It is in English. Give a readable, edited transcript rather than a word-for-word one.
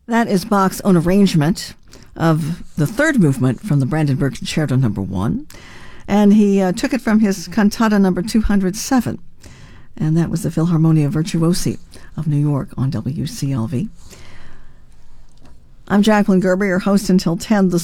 That is Bach's own arrangement of the third movement from the Brandenburg Concerto No. 1. And he took it from his cantata number 207. And that was the Philharmonia Virtuosi of New York on WCLV. I'm Jacqueline Gerber, your host until 10 this